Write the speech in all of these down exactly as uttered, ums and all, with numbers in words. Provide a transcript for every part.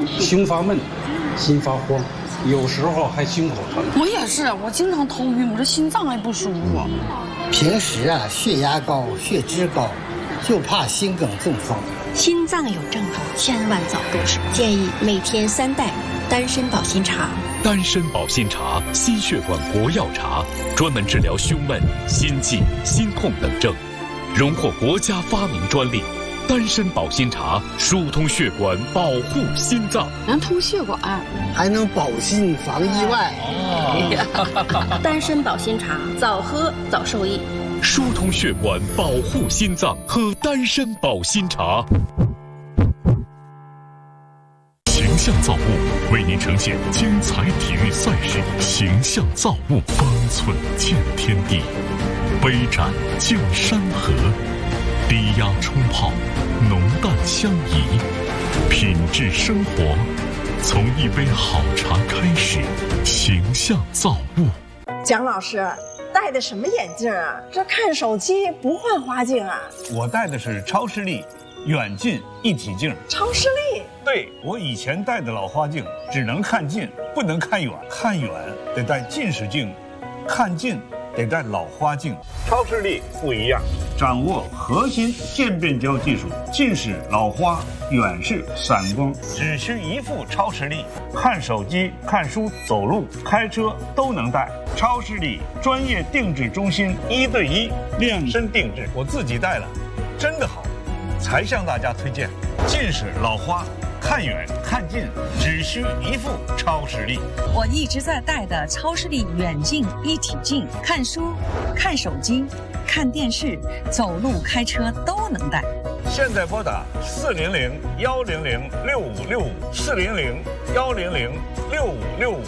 心发闷、心发慌，有时候还心口疼。 我也是，我经常头晕，我这心脏还不舒服。 平时啊，血压高、血脂高，就怕心梗中风。 心脏有症状，千万早动手。建议每天三袋丹参保心茶。 丹参保心茶，心血管国药茶，专门治疗胸闷、心悸、心痛等症，荣获国家发明专利。丹参保心茶疏通血管，保护心脏， 能通血管， 还能保心防意外。 哦、丹参保心茶，早喝早受益。 疏通血管，保护心脏，喝丹参保心茶。形象造物为您呈现精彩体育赛事，形象造物，方寸见天地，杯盏见山河，低压冲泡，浓淡相宜，品质生活，从一杯好茶开始。形象造物。 蒋老师戴的什么眼镜啊？这看手机不换花镜啊？ 我戴的是超视力远近一体镜。 超视力？ 对，我以前戴的老花镜只能看近，不能看远，看远得戴近视镜，看近得戴老花镜。超视力不一样，掌握核心渐变焦技术，近视、老花、远视、散光，只需一副超视力，看手机、看书、走路、开车都能戴。超视力专业定制中心，一对一量身定制，我自己戴了，真的好，才向大家推荐。近视、老花，看远看近只需一副超视力。 我一直在戴的超视力远近一体镜，看书、看手机、看电视、走路、开车都能戴。 现在拨打四零零幺零零六五六五，四零零幺零零六五六五。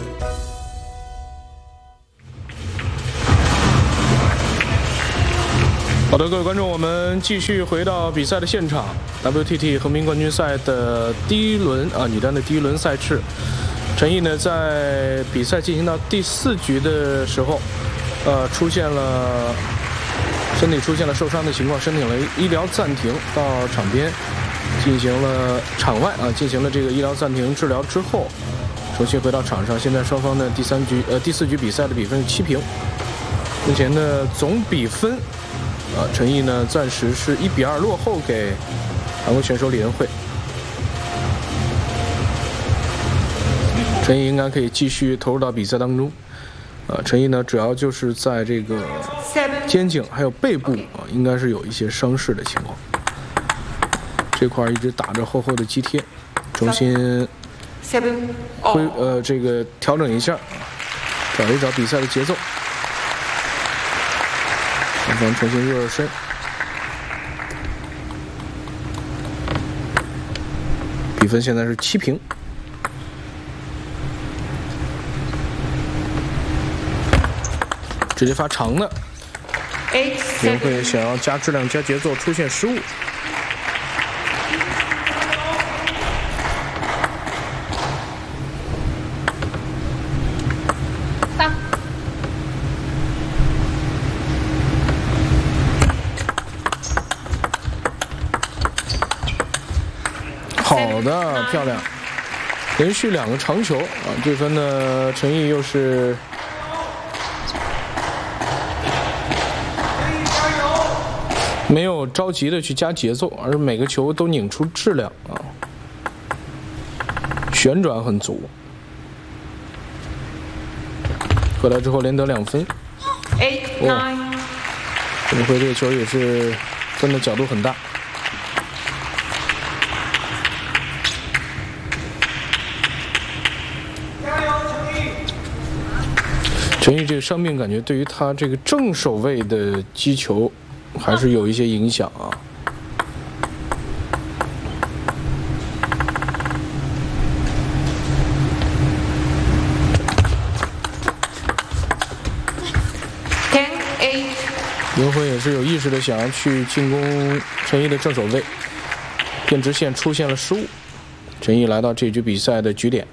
好的，各位观众，我们继续回到比赛的现场。W T T 横滨冠军赛的第一轮啊，女单的第一轮赛事，陈毅呢在比赛进行到第四局的时候，呃，出现了身体出现了受伤的情况，申请了医疗暂停，到场边进行了场外啊进行了这个医疗暂停治疗之后，重新回到场上。现在双方的第三局呃第四局比赛的比分是七平，目前的总比分。啊，陈毅呢暂时是一比二落后给韩国选手李恩惠。陈毅应该可以继续投入到比赛当中。啊，陈毅呢主要就是在这个肩颈还有背部啊，应该是有一些伤势的情况。这块一直打着厚厚的肌贴，重新恢呃这个调整一下，找一找比赛的节奏。双方重新热热身，比分现在是七平。直接发长的，李恩惠想要加质量加节奏，出现失误。好的，漂亮，连续两个长球啊！这分呢，陈毅又是没有着急的去加节奏，而是每个球都拧出质量啊，旋转很足。回来之后连得两分，哇！这回这个球也是分的角度很大。陈毅这个伤病感觉对于他这个正手位的击球还是有一些影响啊。李恩惠也是有意识的想要去进攻陈毅的正手位，变直线出现了失误，陈毅来到这局比赛的局点。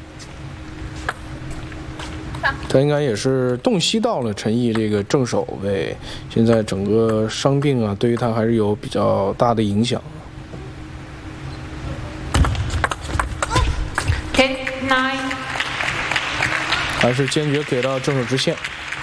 他应该也是洞悉到了陈毅这个正手位，现在整个伤病啊，对于他还是有比较大的影响。 还是坚决给到正手直线。